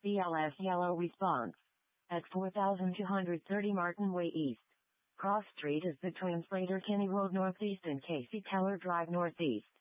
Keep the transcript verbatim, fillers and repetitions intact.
B L S Yellow Response. At four thousand two hundred thirty Martin Way East. Cross Street is between Slater Kinney Road Northeast and Casey Keller Drive Northeast.